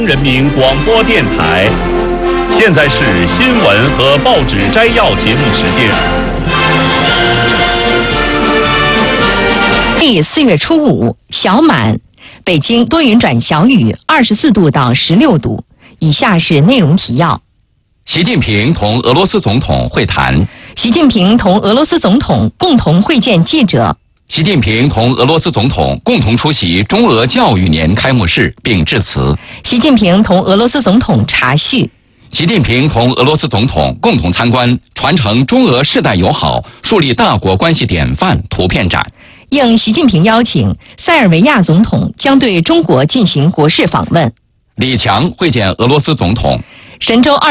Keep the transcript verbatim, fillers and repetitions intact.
人民广播电台，现在是新闻和报纸摘要节目时间。 第四月初五，小满，北京多云转小雨，二十四度到十六度。以下是内容提要： 习近平同俄罗斯总统会谈。 习近平同俄罗斯总统共同会见记者。 习近平同俄罗斯总统共同出席中俄教育年开幕式并致辞。 习近平同俄罗斯总统茶叙。 习近平同俄罗斯总统共同参观传承中俄世代友好、树立大国关系典范图片展。 应习近平邀请，塞尔维亚总统将对中国进行国事访问。 李强会见俄罗斯总统。 神舟二